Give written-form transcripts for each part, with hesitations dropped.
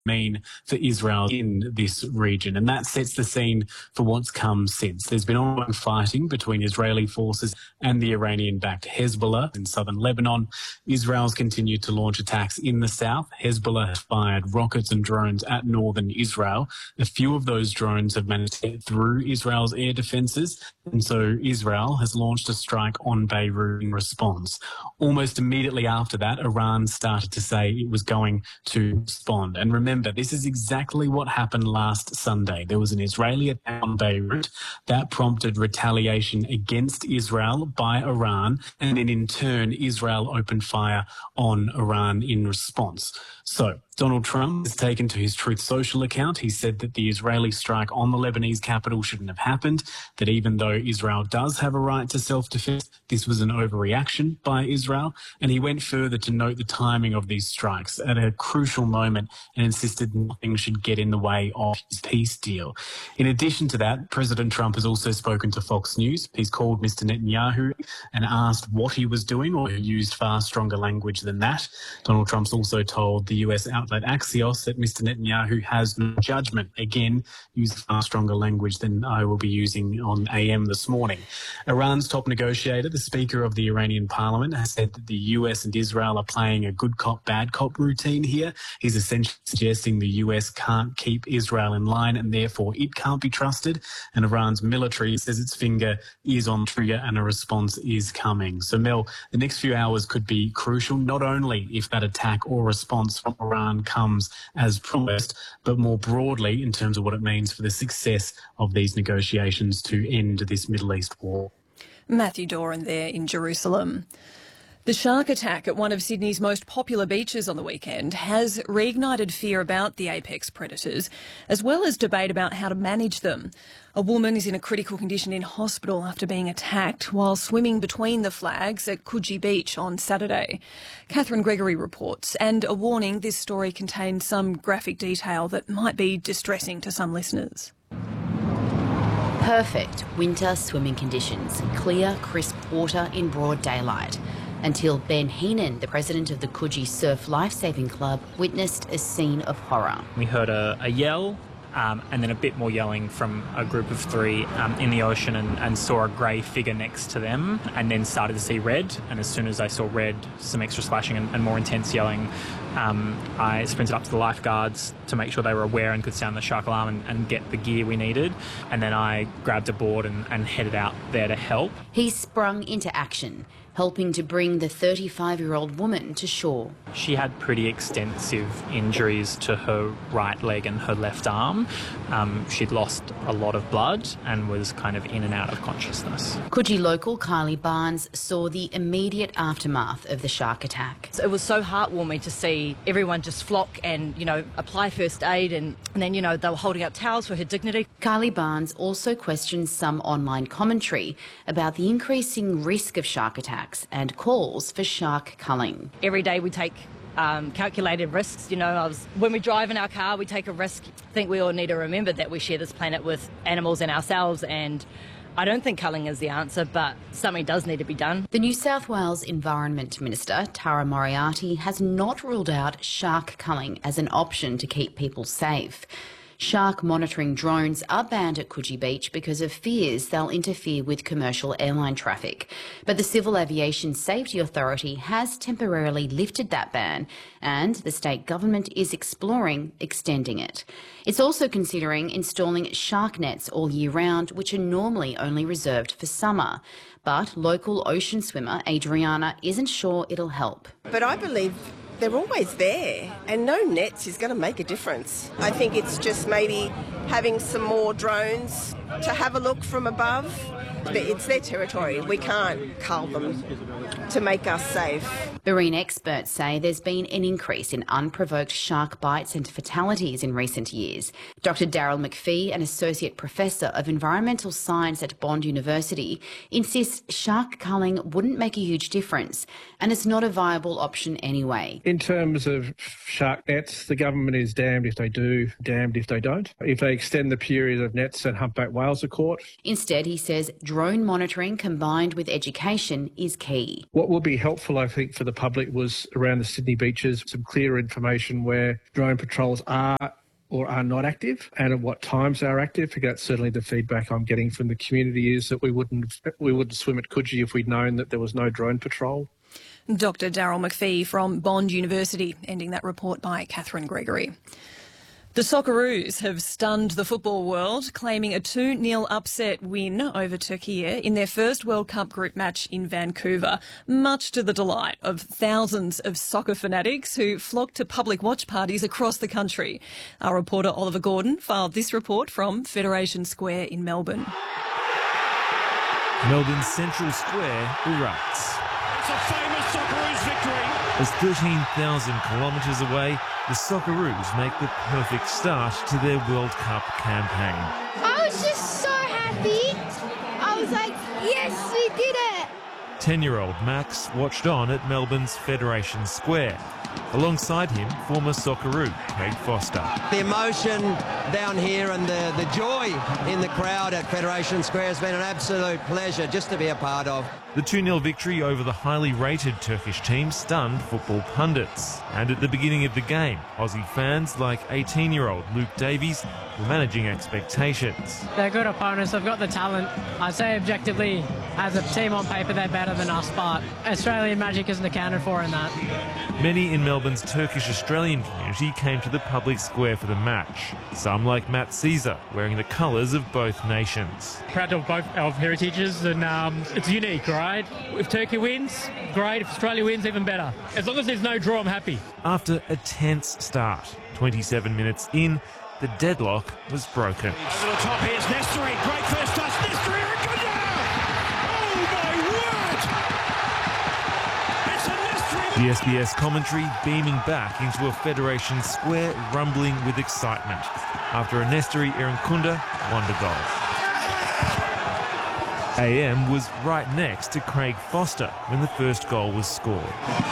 mean for Israel in this region. And that sets the scene for what's come since. There's been ongoing fighting between Israeli forces and the Iranian-backed Hezbollah in southern Lebanon. Israel's continued to launch attacks in the south. Hezbollah has fired rockets and drones at northern Israel. A few of those drones have managed to get through Israel's air defences, and so Israel has launched a strike on Beirut in response. Almost immediately after that, Iran started to say it was going to respond. And remember, this is exactly what happened last Sunday. There was an Israeli attack on Beirut that prompted retaliation against Israel by Iran, and then in turn, Israel opened fire on Iran in response. So Donald Trump has taken to his Truth Social account. He said that the Israeli strike on the Lebanese capital shouldn't have happened, that even though Israel does have a right to self-defense, this was an overreaction by Israel. And he went further to note the timing of these strikes at a crucial moment and insisted nothing should get in the way of his peace deal. In addition to that, President Trump has also spoken to Fox News. He's called Mr. Netanyahu and asked what he was doing, or used far stronger language than that. Donald Trump's also told the US outlet Axios that Mr. Netanyahu has no judgment. Again, used far stronger language than I will be using on AM this morning. Iran's top negotiator, the Speaker of the Iranian Parliament, has said that the US and Israel are playing a good cop, bad cop routine here. He's essentially suggesting the US can't keep Israel in line and therefore it can't be trusted. And Iran's military says its finger is on the trigger and a response is coming. So, Mel, the next few hours could be crucial, not only if that attack or response from Iran comes as promised, but more broadly in terms of what it means for the success of these negotiations to end this Middle East war. Matthew Doran there in Jerusalem. The shark attack at one of Sydney's most popular beaches on the weekend has reignited fear about the apex predators, as well as debate about how to manage them. A woman is in a critical condition in hospital after being attacked while swimming between the flags at Coogee Beach on Saturday. Catherine Gregory reports, and a warning, this story contains some graphic detail that might be distressing to some listeners. Perfect winter swimming conditions, clear, crisp water in broad daylight. Until Ben Heenan, the president of the Coogee Surf Lifesaving Club, witnessed a scene of horror. We heard a yell and then a bit more yelling from a group of three in the ocean, and saw a grey figure next to them, and then started to see red. And as soon as I saw red, some extra splashing and more intense yelling, I sprinted up to the lifeguards to make sure they were aware and could sound the shark alarm and get the gear we needed. And then I grabbed a board and headed out there to help. He sprung into action, helping to bring the 35-year-old woman to shore. She had pretty extensive injuries to her right leg and her left arm. She'd lost a lot of blood and was kind of in and out of consciousness. Coogee local Kylie Barnes saw the immediate aftermath of the shark attack. It was so heartwarming to see everyone just flock and, apply first aid, and then, they were holding up towels for her dignity. Kylie Barnes also questions some online commentary about the increasing risk of shark attacks and calls for shark culling. Every day we take calculated risks. When we drive in our car, we take a risk. I think we all need to remember that we share this planet with animals and ourselves, and I don't think culling is the answer, but something does need to be done. The New South Wales Environment Minister, Tara Moriarty, has not ruled out shark culling as an option to keep people safe. Shark monitoring drones are banned at Coogee Beach because of fears they'll interfere with commercial airline traffic. But the Civil Aviation Safety Authority has temporarily lifted that ban, and the state government is exploring extending it. It's also considering installing shark nets all year round, which are normally only reserved for summer. But local ocean swimmer Adriana isn't sure it'll help. But I believe they're always there, and no nets is going to make a difference. I think it's just maybe having some more drones to have a look from above. But it's their territory. We can't cull them to make us safe. Marine experts say there's been an increase in unprovoked shark bites and fatalities in recent years. Dr. Daryl McPhee, an associate professor of environmental science at Bond University, insists shark culling wouldn't make a huge difference, and it's not a viable option anyway. In terms of shark nets, the government is damned if they do, damned if they don't. If they extend the period of nets and humpback whales are caught. Instead, he says drone monitoring combined with education is key. What will be helpful, I think, for the public was around the Sydney beaches, some clear information where drone patrols are or are not active and at what times they're active. Because that's certainly the feedback I'm getting from the community is that we wouldn't swim at Coogee if we'd known that there was no drone patrol. Dr Daryl McPhee from Bond University, ending that report by Catherine Gregory. The Socceroos have stunned the football world, claiming a 2-0 upset win over Turkey in their first World Cup group match in Vancouver, much to the delight of thousands of soccer fanatics who flocked to public watch parties across the country. Our reporter Oliver Gordon filed this report from Federation Square in Melbourne. Melbourne's Central Square erupts. It's a famous Socceroos victory. As 13,000 kilometres away, the Socceroos make the perfect start to their World Cup campaign. I was just so happy. I was like, yes, we did it. 10-year-old Max watched on at Melbourne's Federation Square. Alongside him, former Socceroo Craig Foster. The emotion down here and the joy in the crowd at Federation Square has been an absolute pleasure just to be a part of. The 2-0 victory over the highly rated Turkish team stunned football pundits. And at the beginning of the game, Aussie fans like 18-year-old Luke Davies were managing expectations. They're good opponents, they've got the talent. I'd say objectively, as a team on paper, they're better than us, but Australian magic isn't accounted for in that. Many in Melbourne's Turkish-Australian community came to the public square for the match. Some, like Matt Caesar, wearing the colours of both nations. Proud of both our heritages, and it's unique, right? If Turkey wins, great. If Australia wins, even better. As long as there's no draw, I'm happy. After a tense start, 27 minutes in, the deadlock was broken. Over the top, here's Nestory. Great first touch. Nestory, oh my word! It's a Nestory. The SBS commentary beaming back into a Federation Square rumbling with excitement after a Nestory Irankunda wonder goal. AM was right next to Craig Foster when the first goal was scored.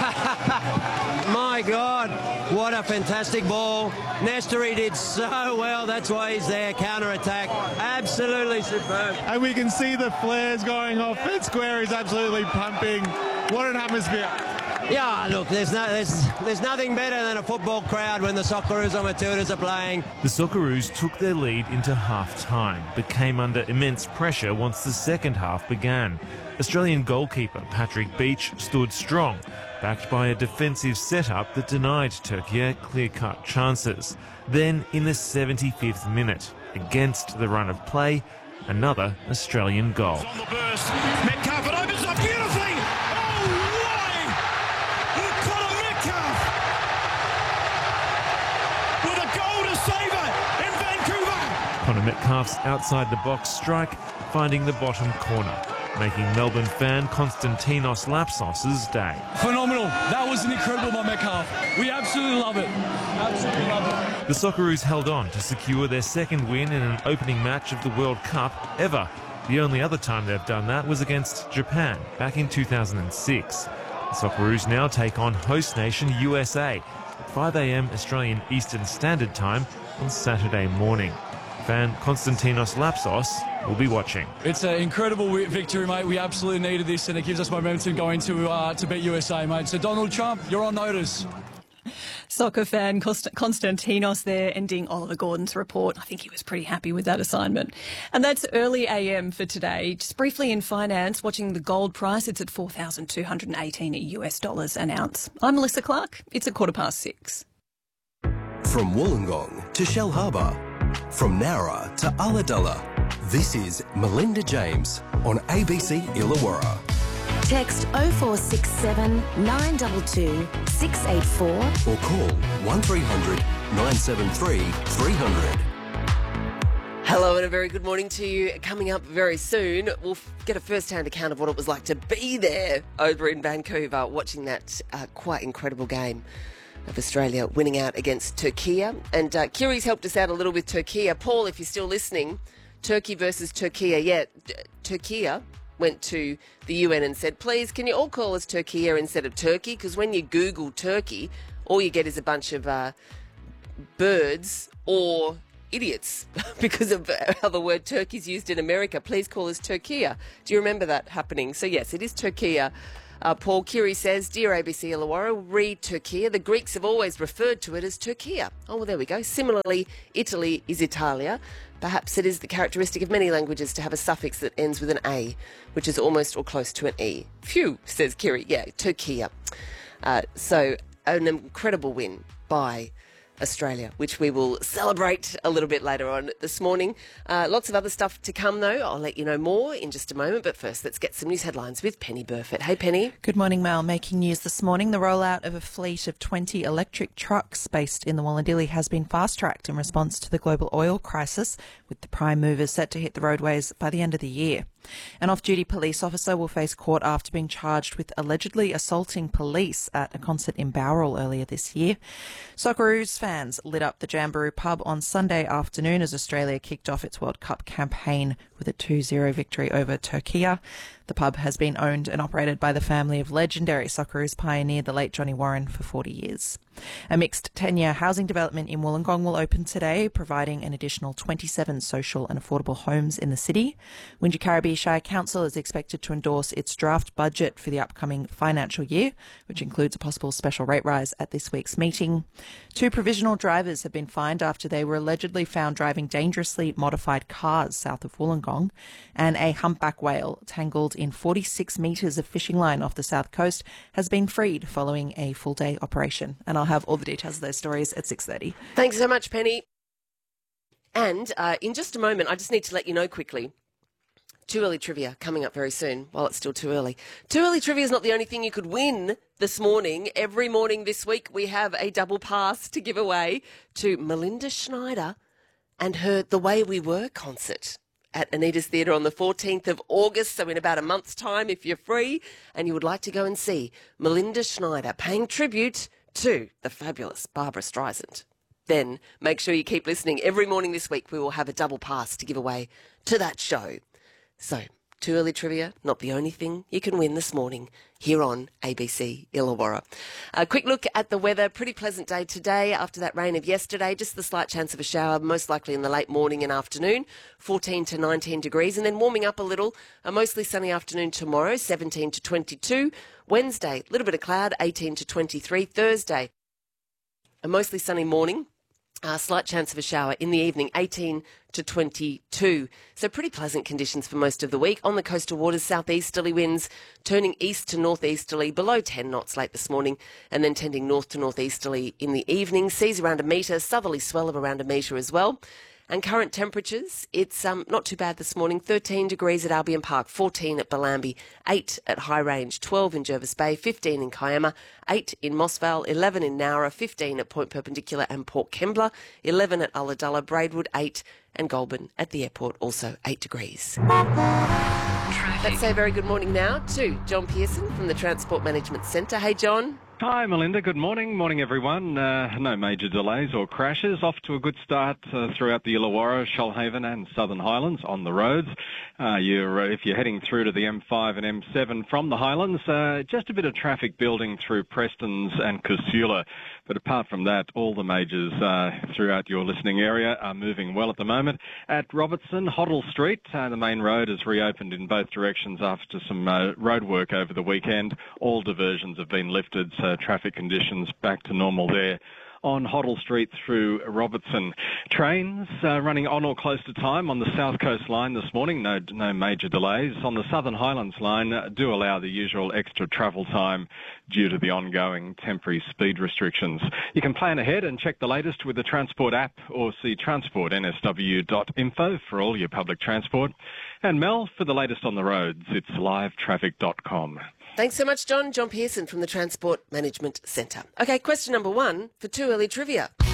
My God, what a fantastic ball. Nestory did so well, that's why he's there, counter-attack, absolutely superb. And we can see the flares going off. Fed Square is absolutely pumping. What an atmosphere. Yeah, look, there's nothing better than a football crowd when the Socceroos or Matildas are playing. The Socceroos took their lead into half-time, but came under immense pressure once the second half began. Australian goalkeeper Patrick Beach stood strong, backed by a defensive setup that denied Turkey clear-cut chances. Then, in the 75th minute, against the run of play, another Australian goal. On the burst, Metcalf, it opens up beautifully. Connor Metcalf's outside-the-box strike finding the bottom corner, making Melbourne fan Konstantinos Lapsos's day. Phenomenal. That was an incredible by Metcalf. We absolutely love it. Absolutely love it. The Socceroos held on to secure their second win in an opening match of the World Cup ever. The only other time they've done that was against Japan back in 2006. The Socceroos now take on host nation USA at 5 a.m. Australian Eastern Standard Time on Saturday morning. Fan Konstantinos Lapsos will be watching. It's an incredible victory, mate. We absolutely needed this, and it gives us momentum going to beat USA, mate. So Donald Trump, you're on notice. Soccer fan Konstantinos there, ending Oliver Gordon's report. I think he was pretty happy with that assignment. And that's early AM for today. Just briefly in finance, watching the gold price, it's at $4,218 US an ounce. I'm Melissa Clark. It's at 6:15. From Wollongong to Shell Harbour, from Nowra to Ulladulla, this is Melinda James on ABC Illawarra. Text 0467 922 684 or call 1300 973 300. Hello and a very good morning to you. Coming up very soon, we'll get a first-hand account of what it was like to be there over in Vancouver, watching that quite incredible game of Australia winning out against Turkey. And Kiri's helped us out a little with Turkey. Paul, if you're still listening, Turkey versus Turkey. Yeah, Turkey went to the UN and said, please, can you all call us Turkey instead of Turkey? Because when you Google Turkey, all you get is a bunch of birds or idiots because of how the word turkey is used in America. Please call us Turkia. Do you remember that happening? So yes, it is Turkia. Paul Curie says, Dear ABC Illawarra, read Turkia. The Greeks have always referred to it as Turkia. Oh, well, there we go. Similarly, Italy is Italia. Perhaps it is the characteristic of many languages to have a suffix that ends with an A, which is almost or close to an E. Phew, says Curie. Yeah, Turkia. So an incredible win by Australia, which we will celebrate a little bit later on this morning. Lots of other stuff to come, though. I'll let you know more in just a moment. But first, let's get some news headlines with Penny Burford. Hey, Penny. Good morning, Mel. Making news this morning. The rollout of a fleet of 20 electric trucks based in the Wallandilly has been fast-tracked in response to the global oil crisis, with the prime movers set to hit the roadways by the end of the year. An off-duty police officer will face court after being charged with allegedly assaulting police at a concert in Bowral earlier this year. Socceroos fans lit up the Jamboree pub on Sunday afternoon as Australia kicked off its World Cup campaign with a 2-0 victory over Turkey. The pub has been owned and operated by the family of legendary Socceroos pioneer, the late Johnny Warren, for 40 years. A mixed tenure housing development in Wollongong will open today, providing an additional 27 social and affordable homes in the city. Wingecarribee Shire Council is expected to endorse its draft budget for the upcoming financial year, which includes a possible special rate rise at this week's meeting. 2 provisional drivers have been fined after they were allegedly found driving dangerously modified cars south of Wollongong, and a humpback whale tangled in 46 metres of fishing line off the south coast has been freed following a full-day operation. And I'll have all the details of those stories at 6:30. Thanks so much, Penny. And in just a moment, I just need to let you know quickly, Too Early Trivia coming up very soon, while it's still too early. Too Early Trivia is not the only thing you could win this morning. Every morning this week, we have a double pass to give away to Melinda Schneider and her The Way We Were concert at Anita's Theatre on the 14th of August, so in about a month's time, if you're free and you would like to go and see Melinda Schneider paying tribute to the fabulous Barbara Streisand, then make sure you keep listening. Every morning this week, we will have a double pass to give away to that show. So, Too Early Trivia, not the only thing you can win this morning here on ABC Illawarra. A quick look at the weather. Pretty pleasant day today after that rain of yesterday. Just the slight chance of a shower, most likely in the late morning and afternoon. 14 to 19 degrees, and then warming up a little. A mostly sunny afternoon tomorrow, 17 to 22. Wednesday, a little bit of cloud, 18 to 23. Thursday, a mostly sunny morning. Slight chance of a shower in the evening, 18 to 22. So pretty pleasant conditions for most of the week. On the coastal waters, southeasterly winds turning east to northeasterly, below 10 knots late this morning, and then tending north to northeasterly in the evening. Seas around a metre, southerly swell of around a metre as well. And current temperatures, it's not too bad this morning. 13 degrees at Albion Park, 14 at Bellambi, 8 at High Range, 12 in Jervis Bay, 15 in Kiama, 8 in Mossvale, 11 in Nowra, 15 at Point Perpendicular and Port Kembla, 11 at Ulladulla, Braidwood, 8, and Goulburn at the airport, also 8 degrees. Let's say a very good morning now to John Pearson from the Transport Management Centre. Hey, John. Hi, Melinda. Good morning. Morning, everyone. No major delays or crashes. Off to a good start throughout the Illawarra, Shoalhaven and Southern Highlands on the roads. If you're heading through to the M5 and M7 from the Highlands, just a bit of traffic building through Prestons and Casula. But apart from that, all the majors throughout your listening area are moving well at the moment. At Robertson, Hoddle Street, the main road is reopened in both directions after some road work over the weekend. All diversions have been lifted, so traffic conditions back to normal there. On Hoddle Street through Robertson. Trains running on or close to time on the South Coast line this morning. No major delays. On the Southern Highlands line, do allow the usual extra travel time due to the ongoing temporary speed restrictions. You can plan ahead and check the latest with the Transport app or see transportnsw.info for all your public transport. And Mel, for the latest on the roads, it's livetraffic.com. Thanks so much, John. John Pearson from the Transport Management Centre. Okay, question number 1 for Too Early Trivia.